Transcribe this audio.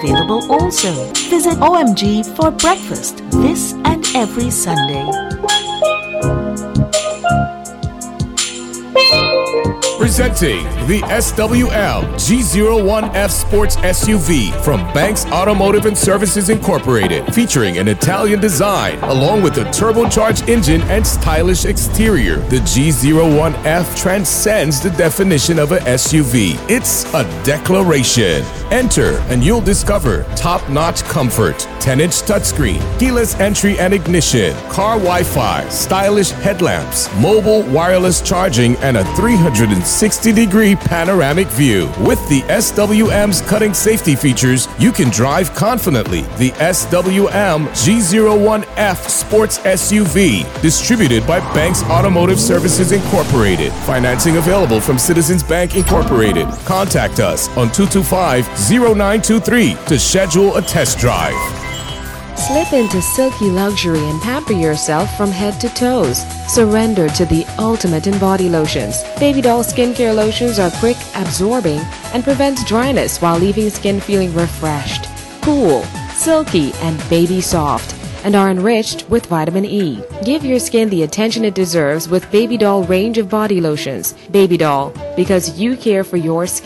available also. Visit OMG for breakfast this and every Sunday. Presenting the SWL G01F Sports SUV from Banks Automotive and Services Incorporated, featuring an Italian design along with a turbocharged engine and stylish exterior. The G01F transcends the definition of an SUV. It's a declaration. Enter and you'll discover top-notch comfort, 10-inch touchscreen, keyless entry and ignition, car Wi-Fi, stylish headlamps, mobile wireless charging, and a 360-degree panoramic view. With the SWM's cutting safety features, you can drive confidently. The SWM G01F Sports SUV, distributed by Banks Automotive Services Incorporated. Financing available from Citizens Bank Incorporated. Contact us on 225-0923 to schedule a test drive. Slip into silky luxury and pamper yourself from head to toes. Surrender to the ultimate in body lotions. Baby Doll skincare lotions are quick, absorbing, and prevents dryness while leaving skin feeling refreshed, cool, silky, and baby soft, and are enriched with vitamin E. Give your skin the attention it deserves with Baby Doll range of body lotions. Baby Doll, because you care for your skin.